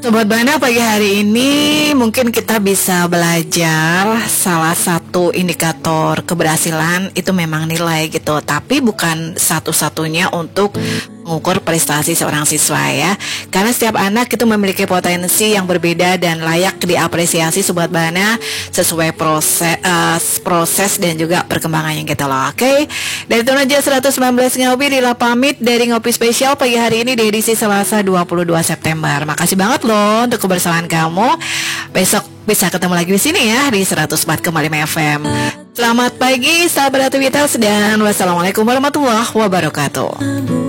Sobat Bana, pagi hari ini mungkin kita bisa belajar salah satu indikator keberhasilan itu memang nilai gitu, tapi bukan satu-satunya untuk mengukur prestasi seorang siswa ya. Karena setiap anak itu memiliki potensi yang berbeda dan layak diapresiasi Sobat Bana sesuai proses dan juga perkembangannya gitu loh. Oke. Dari Tonaja 119 Ngopi Dila pamit dari Ngopi Spesial pagi hari ini di edisi Selasa 22 September. Makasih banget loh untuk kebersamaan kamu. Besok bisa ketemu lagi di sini ya di 104,5 FM. Selamat pagi sahabat aktivitas dan wassalamualaikum warahmatullahi wabarakatuh.